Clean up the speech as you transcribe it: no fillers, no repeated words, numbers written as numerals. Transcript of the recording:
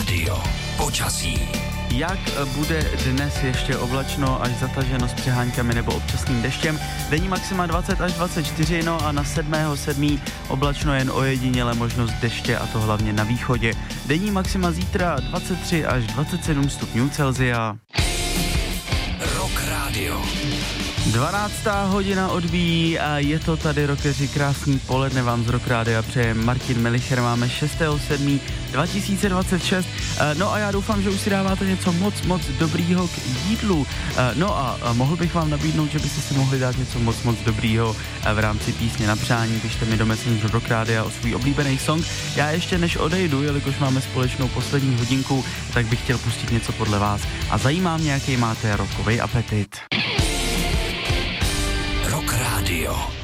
Radio. Počasí. Jak bude dnes ještě oblačno až zataženo s přeháňkami nebo občasným deštěm? Denní maxima 20 až 24, no a na 7.7. oblačno jen ojediněle možnost deště, a to hlavně na východě. Denní maxima zítra 23 až 27 stupňů Celsia. Rock Radio. 12. hodina odbíjí a je to tady, rockeři, krásný poledne vám z Rock Rádia přeje Martin Melicher. Máme 6.7.2026. No a já doufám, že už si dáváte něco moc dobrýho k jídlu. No a mohl bych vám nabídnout, že byste si mohli dát něco moc dobrýho v rámci písně na přání. Pište mi do Messenger Rock Rádia o svůj oblíbený song. Já ještě než odejdu, jelikož máme společnou poslední hodinku, tak bych chtěl pustit něco podle vás. A zajímá mě, jaký máte rockovej apetit. Rock Radio.